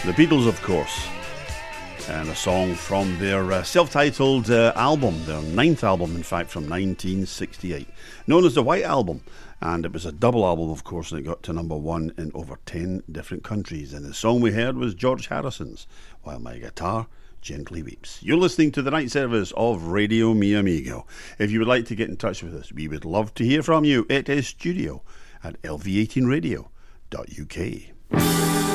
The Beatles, of course, and a song from their self-titled album, their ninth album, in fact, from 1968, known as the White Album. And it was a double album, of course, and it got to number one in over 10 different countries. And the song we heard was George Harrison's While My Guitar Gently Weeps. You're listening to the night service of Radio Mi Amigo. If you would like to get in touch with us, we would love to hear from you. It is studio@lv18radio.uk.